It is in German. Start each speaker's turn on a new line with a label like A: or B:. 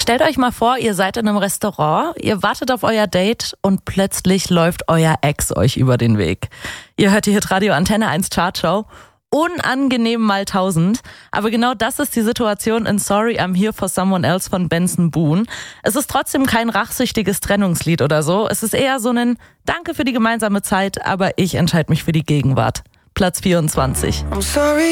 A: Stellt euch mal vor, ihr seid in einem Restaurant, ihr wartet auf euer Date und plötzlich läuft euer Ex euch über den Weg. Ihr hört die Hitradio Antenne 1 Chartshow. Unangenehm mal 1000. Aber genau das ist die Situation in Sorry, I'm Here for Someone Else von Benson Boone. Es ist trotzdem kein rachsüchtiges Trennungslied oder so. Es ist eher so ein Danke für die gemeinsame Zeit, aber ich entscheide mich für die Gegenwart. Platz 24.
B: I'm sorry.